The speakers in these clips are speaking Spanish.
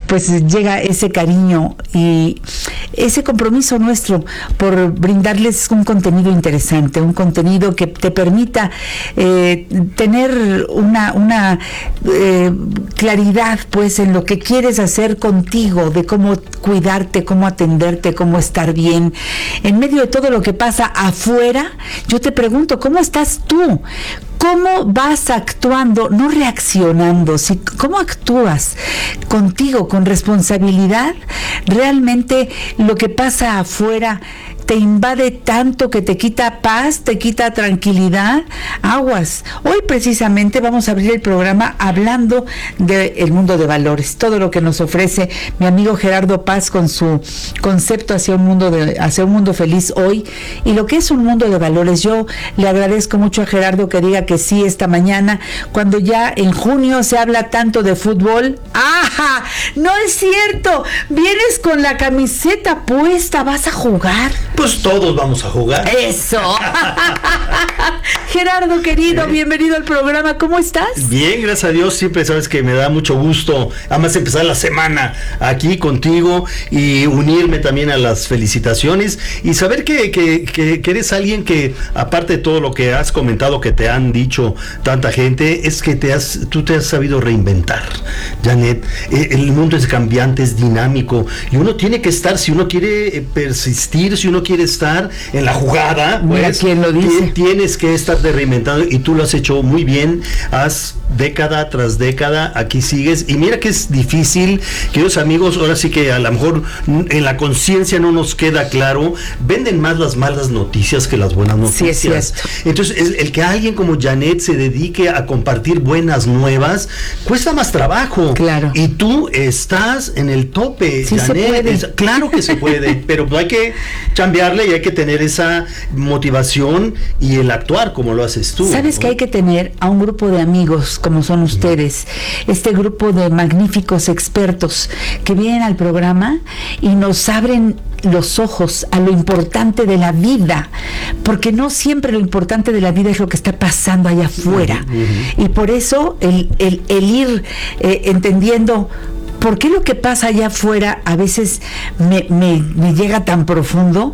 pues llega ese cariño y ese compromiso nuestro por brindarles un contenido interesante, un contenido que te permita tener una claridad pues en lo que quieres hacer contigo, de cómo cuidarte, cómo atenderte, cómo estar bien. En medio de todo lo que pasa afuera, yo te pregunto, ¿cómo estás tú? ¿Cómo vas actuando, no reaccionando? ¿Cómo actúas contigo, con responsabilidad? Realmente lo que pasa afuera te invade tanto que te quita paz, te quita tranquilidad. Aguas. Hoy precisamente vamos a abrir el programa hablando del mundo de valores, todo lo que nos ofrece mi amigo Gerardo Paz con su concepto hacia un mundo feliz hoy, y lo que es un mundo de valores. Yo le agradezco mucho a Gerardo que diga que sí esta mañana, cuando ya en junio se habla tanto de fútbol. ¡Ajá! No es cierto, vienes con la camiseta puesta, ¿vas a jugar? Pues todos vamos a jugar. ¡Eso! Gerardo, querido, bienvenido al programa, ¿cómo estás? Bien, gracias a Dios, siempre sabes que me da mucho gusto, además empezar la semana aquí contigo y unirme también a las felicitaciones y saber que eres alguien que, aparte de todo lo que has comentado, que te han dicho tanta gente, es que tú te has sabido reinventar, Janet. El mundo es cambiante, es dinámico, y uno tiene que estar, si uno quiere persistir, si uno quiere estar en la jugada, pues ¿quién lo dice? Tienes que estarte reinventando, y tú lo has hecho muy bien. Has década tras década, aquí sigues, y mira que es difícil, queridos amigos. Ahora sí que a lo mejor en la conciencia no nos queda claro, venden más las malas noticias que las buenas noticias. Sí, es cierto. Entonces el que alguien como Janet se dedique a compartir buenas nuevas cuesta más trabajo. Claro. Y tú estás en el tope, sí, Janet. se puede. Claro que se puede, pero hay que chambearle y hay que tener esa motivación y el actuar como lo haces tú. ¿Sabes, ¿no?, que hay que tener a un grupo de amigos como son ustedes, este grupo de magníficos expertos que vienen al programa y nos abren los ojos a lo importante de la vida, porque no siempre lo importante de la vida es lo que está pasando allá afuera, y por eso el ir entendiendo por qué lo que pasa allá afuera a veces me llega tan profundo,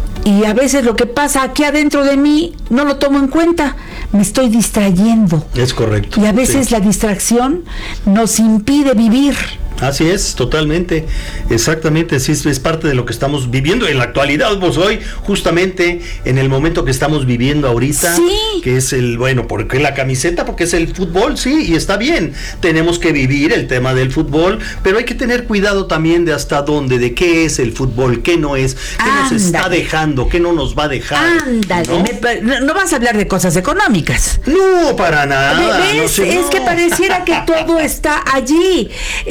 y a veces lo que pasa aquí adentro de mí no lo tomo en cuenta, me estoy distrayendo. Es correcto. Y a veces la distracción nos impide vivir. Así es, totalmente, exactamente, sí, es parte de lo que estamos viviendo en la actualidad, pues hoy, justamente en el momento que estamos viviendo ahorita, sí, que es ¿por qué la camiseta? Porque es el fútbol, sí, y está bien, tenemos que vivir el tema del fútbol, pero hay que tener cuidado también de hasta dónde, de qué es el fútbol, qué no es, qué nos está dejando, qué no nos va a dejar. Ándale, ¿no? No vas a hablar de cosas económicas. No, para nada. ¿Ves? Es que pareciera que todo está allí.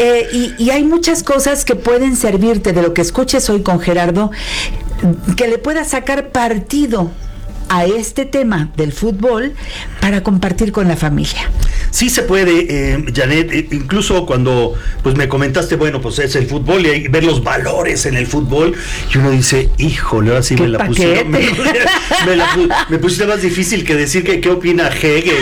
Y hay muchas cosas que pueden servirte de lo que escuches hoy con Gerardo, que le puedas sacar partido a este tema del fútbol para compartir con la familia. Sí se puede, Janet, incluso cuando pues me comentaste, bueno, pues es el fútbol y ver los valores en el fútbol, y uno dice, híjole, ahora sí me la pusieron, me pusiste más difícil que decir que qué opina Hegel,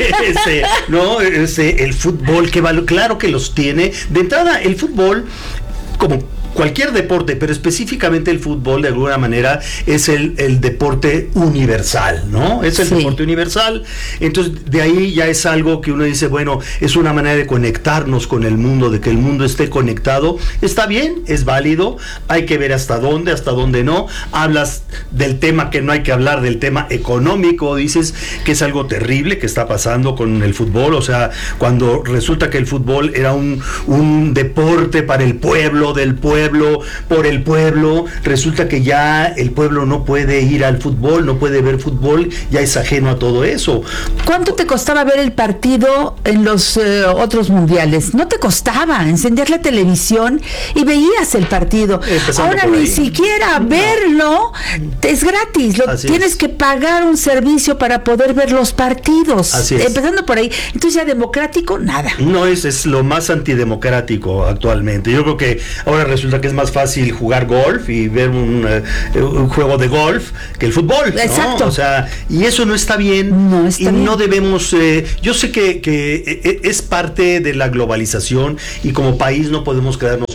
el fútbol, qué valor, claro que los tiene. De entrada, el fútbol, como cualquier deporte, pero específicamente el fútbol, de alguna manera, es el deporte universal, ¿no? Es el deporte universal. Entonces, de ahí ya es algo que uno dice, bueno, es una manera de conectarnos con el mundo, de que el mundo esté conectado. Está bien, es válido, hay que ver hasta dónde no. Hablas del tema que no hay que hablar, del tema económico, dices que es algo terrible que está pasando con el fútbol, o sea, cuando resulta que el fútbol era un deporte para el pueblo, del pueblo, por el pueblo, resulta que ya el pueblo no puede ir al fútbol, no puede ver fútbol, ya es ajeno a todo eso. ¿Cuánto te costaba ver el partido en los otros mundiales? No te costaba encender la televisión y veías el partido. Ahora ni siquiera verlo es gratis, tienes que pagar un servicio para poder ver los partidos. Así es. Empezando por ahí. Entonces ya democrático, nada. No, es lo más antidemocrático actualmente. Yo creo que ahora resulta que es más fácil jugar golf y ver un juego de golf que el fútbol, ¿no? Exacto. O sea, y eso no está bien. No está bien. No debemos, yo sé que es parte de la globalización, y como país no podemos quedarnos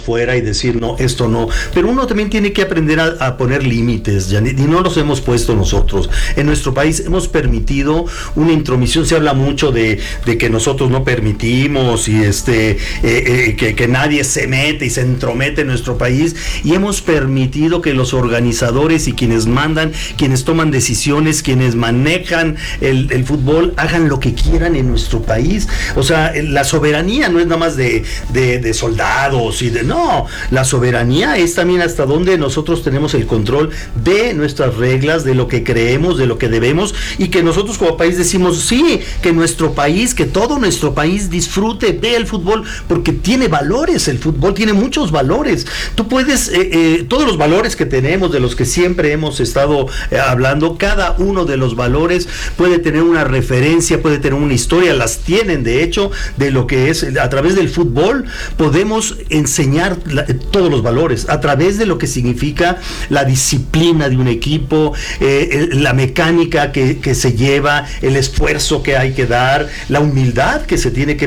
fuera y decir, no, esto no. Pero uno también tiene que aprender a poner límites, Janet, y no los hemos puesto nosotros. En nuestro país hemos permitido una intromisión. Se habla mucho de que nosotros no permitimos y que nadie se mete y se entromete en nuestro país, y hemos permitido que los organizadores y quienes mandan, quienes toman decisiones, quienes manejan el fútbol, hagan lo que quieran en nuestro país. O sea, la soberanía no es nada más de soldados no, la soberanía es también hasta donde nosotros tenemos el control de nuestras reglas, de lo que creemos, de lo que debemos, y que nosotros como país decimos, sí, que nuestro país, que todo nuestro país disfrute del fútbol, porque tiene valores, el fútbol tiene muchos valores. Tú puedes, todos los valores que tenemos, de los que siempre hemos estado hablando, cada uno de los valores puede tener una referencia, puede tener una historia, las tienen de hecho, de lo que es, a través del fútbol podemos enseñar todos los valores, a través de lo que significa la disciplina de un equipo, la mecánica que se lleva, el esfuerzo que hay que dar, la humildad que se tiene que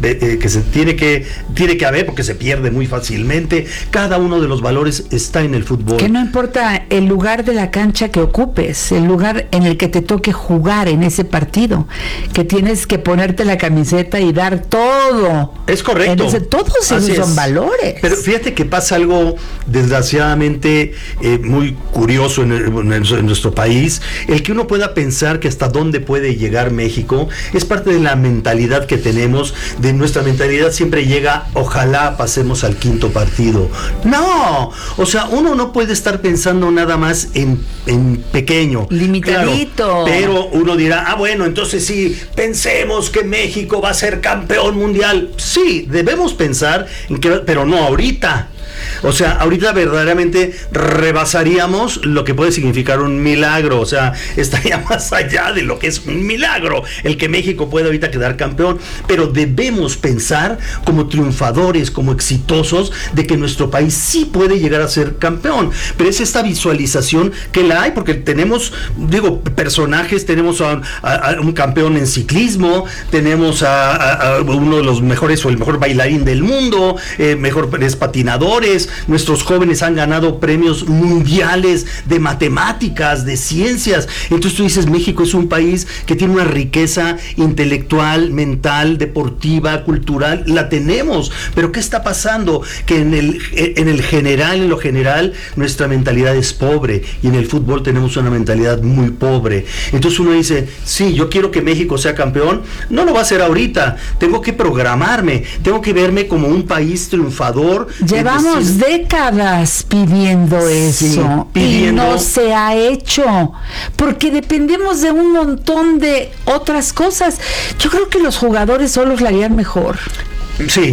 haber, porque se pierde muy fácilmente. Cada uno de los valores está en el fútbol. Que no importa el lugar de la cancha que ocupes, el lugar en el que te toque jugar en ese partido, que tienes que ponerte la camiseta y dar todo. Es correcto. Todos esos son valores. Pero fíjate que pasa algo desgraciadamente muy curioso en nuestro país. El que uno pueda pensar que hasta dónde puede llegar México es parte de la mentalidad que tenemos. De nuestra mentalidad siempre llega, ojalá pasemos al quinto partido. No, o sea, uno no puede estar pensando nada más en pequeño, limitadito. Claro, pero uno dirá, bueno, entonces sí, pensemos que México va a ser campeón mundial. Sí, debemos pensar pero no ahorita. O sea, ahorita verdaderamente rebasaríamos lo que puede significar un milagro. O sea, estaría más allá de lo que es un milagro el que México pueda ahorita quedar campeón. Pero debemos pensar como triunfadores, como exitosos, de que nuestro país sí puede llegar a ser campeón. Pero es esta visualización que la hay, porque tenemos, personajes, tenemos a un campeón en ciclismo, tenemos a uno de los mejores o el mejor bailarín del mundo, mejores patinadores. Nuestros jóvenes han ganado premios mundiales de matemáticas, de ciencias. Entonces tú dices, México es un país que tiene una riqueza intelectual, mental, deportiva, cultural, la tenemos. Pero ¿qué está pasando? Que en lo general, nuestra mentalidad es pobre, y en el fútbol tenemos una mentalidad muy pobre. Entonces uno dice, sí, yo quiero que México sea campeón, no lo va a hacer ahorita, tengo que programarme, tengo que verme como un país triunfador. Llevamos décadas pidiendo eso, y no se ha hecho, porque dependemos de un montón de otras cosas. Yo creo que los jugadores solos la harían mejor. Sí,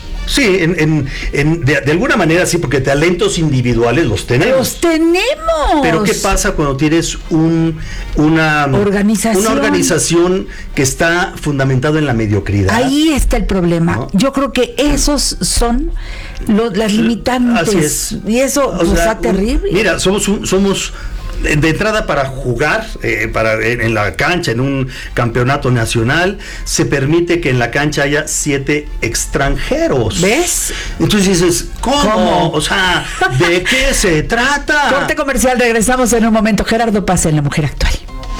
de alguna manera sí, porque talentos individuales los tenemos. Pero ¿qué pasa cuando tienes una organización que está fundamentada en la mediocridad? Ahí está el problema, ¿no? Yo creo que esos son las limitantes. Así es. Y eso está terrible. Mira, somos de entrada, para jugar en la cancha, en un campeonato nacional, se permite que en la cancha haya 7 extranjeros. ¿Ves? Entonces dices, ¿cómo? O sea, ¿de qué se trata? Corte comercial, regresamos en un momento. Gerardo Paz en La Mujer Actual.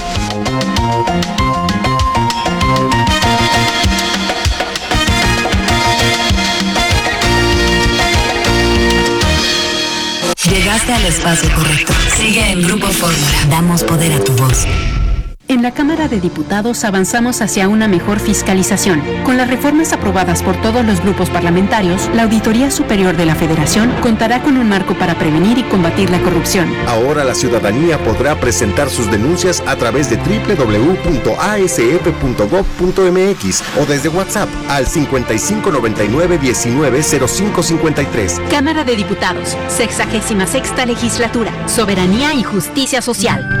Llegaste al espacio correcto. Sigue en Grupo Fórmula. Damos poder a tu voz. En la Cámara de Diputados avanzamos hacia una mejor fiscalización. Con las reformas aprobadas por todos los grupos parlamentarios, la Auditoría Superior de la Federación contará con un marco para prevenir y combatir la corrupción. Ahora la ciudadanía podrá presentar sus denuncias a través de www.asf.gov.mx o desde WhatsApp al 5599-190553. Cámara de Diputados, 66ª Legislatura, Soberanía y Justicia Social.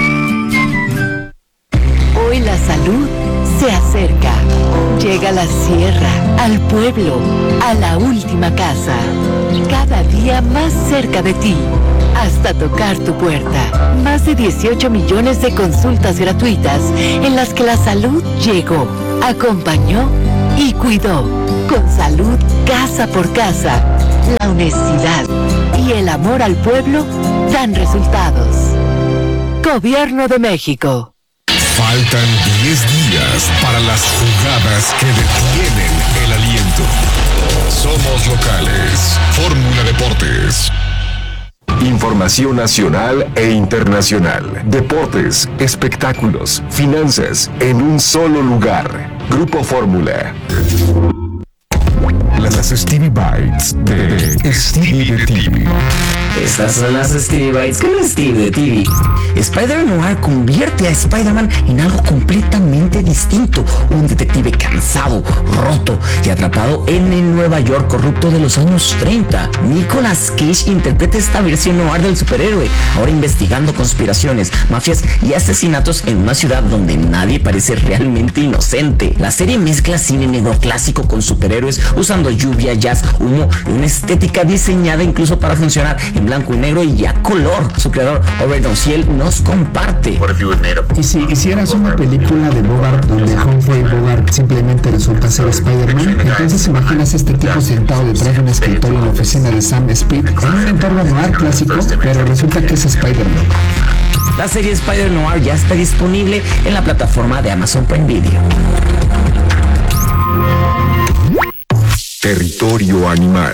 Hoy la salud se acerca. Llega a la sierra, al pueblo, a la última casa. Cada día más cerca de ti, hasta tocar tu puerta. Más de 18 millones de consultas gratuitas en las que la salud llegó, acompañó y cuidó. Con salud casa por casa. La honestidad y el amor al pueblo dan resultados. Gobierno de México. Faltan 10 días para las jugadas que detienen el aliento. Somos locales. Fórmula Deportes. Información nacional e internacional. Deportes, espectáculos, finanzas, en un solo lugar. Grupo Fórmula. Las Stevie Bites de Stevie de TV. Estas son las Stevie Bites con Stevie de TV. Spider-Noir convierte a Spider-Man en algo completamente distinto. Un detective cansado, roto y atrapado en el Nueva York corrupto de los años 30. Nicolas Cage interpreta esta versión noir del superhéroe, ahora investigando conspiraciones, mafias y asesinatos en una ciudad donde nadie parece realmente inocente. La serie mezcla cine negro clásico con superhéroes usando lluvia, jazz, humo y una estética diseñada incluso para funcionar en blanco y negro y a color. Su creador, Robert Downey, nos comparte. Y si hicieras una película de Bogart donde Humphrey Bogart simplemente resulta ser Spider-Man, entonces imaginas este tipo sentado detrás de un escritorio en la oficina de Sam Speed en un entorno noir clásico, pero resulta que es Spider-Man. La serie Spider-Noir ya está disponible en la plataforma de Amazon Prime Video. Territorio animal.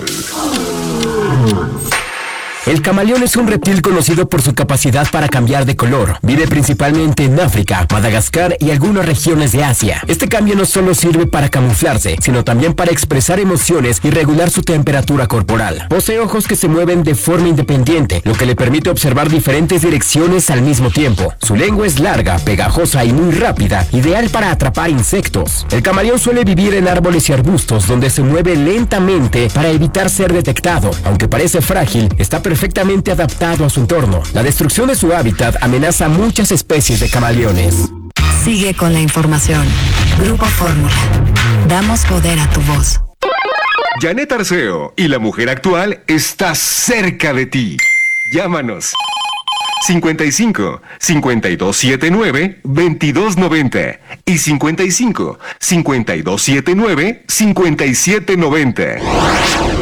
El camaleón es un reptil conocido por su capacidad para cambiar de color. Vive principalmente en África, Madagascar y algunas regiones de Asia. Este cambio no solo sirve para camuflarse, sino también para expresar emociones y regular su temperatura corporal. Posee ojos que se mueven de forma independiente, lo que le permite observar diferentes direcciones al mismo tiempo. Su lengua es larga, pegajosa y muy rápida, ideal para atrapar insectos. El camaleón suele vivir en árboles y arbustos, donde se mueve lentamente para evitar ser detectado. Aunque parece frágil, está perfectamente adaptado a su entorno. La destrucción de su hábitat amenaza a muchas especies de camaleones. Sigue con la información. Grupo Fórmula. Damos poder a tu voz. Janet Arceo y la mujer actual está cerca de ti. Llámanos. 55 5279 2290 y 55 5279 5790.